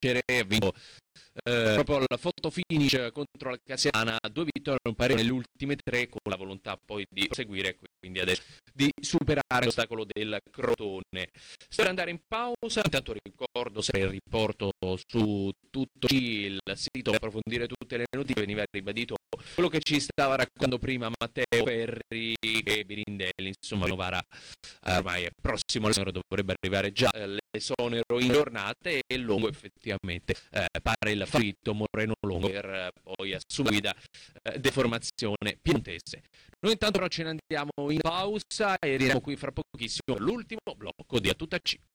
ha vinto proprio al photo finish contro la Casiana, 2 vittorie e un pareggio nelle ultime 3, con la volontà poi di proseguire, quindi adesso di superare l'ostacolo del Crotone. Per andare in pausa, intanto ricordo se il riporto su tutto il sito per approfondire tutte le notizie. Veniva ribadito quello che ci stava raccontando prima Matteo Ferri e Birindelli, insomma Novara ormai è prossimo all'esonero, dovrebbe arrivare già l'esonero in giornate, e Longo effettivamente pare il favorito, Moreno Longo, per poi assumere guida deformazione piemontese. Noi intanto però ce ne andiamo in pausa e ritorniamo qui fra pochissimo, l'ultimo blocco di A Tutta C.